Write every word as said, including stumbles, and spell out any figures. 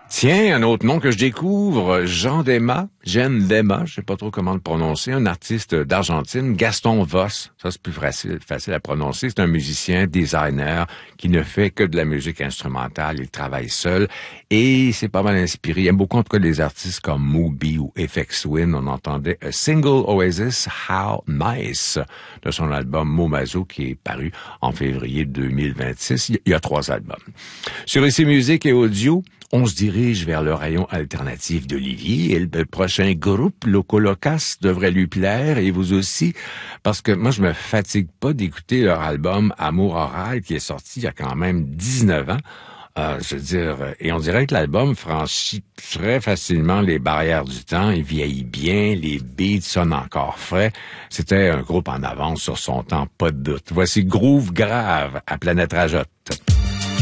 Tiens, un autre nom que je découvre, Jean Dema, Jean Dema, je sais pas trop comment le prononcer, un artiste d'Argentine, Gaston Voss, ça c'est plus facile, facile à prononcer, c'est un musicien, designer, qui ne fait que de la musique instrumentale, il travaille seul, et c'est pas mal inspiré, il aime beaucoup en tout cas des artistes comme Moby ou F X Twin, on entendait A Single Oasis, How Nice, de son album Momazo, qui est paru en février deux mille vingt-six, il y a trois albums. Sur Ici Musique et Audio, on se dirige vers le rayon alternatif d'Olivier et le prochain groupe Loco Locas devrait lui plaire et vous aussi parce que moi je me fatigue pas d'écouter leur album Amour Oral qui est sorti il y a quand même dix-neuf ans. Euh, je veux dire, et on dirait que l'album franchit très facilement les barrières du temps, il vieillit bien, les beats sonnent encore frais. C'était un groupe en avance sur son temps, pas de doute. Voici Groove Grave à Planète Rajotte.